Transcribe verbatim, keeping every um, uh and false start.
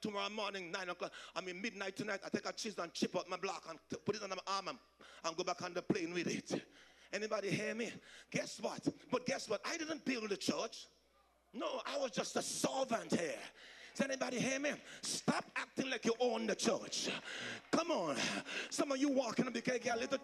tomorrow morning, nine o'clock, I mean midnight tonight, I take a chisel and chip out my block and put it on my arm and, and go back on the plane with it. Anybody hear me? Guess what? But guess what? I didn't build the church. No, I was just a servant here. Does anybody hear me? Stop acting like you own the church. Come on. Some of you walking up the cake, a little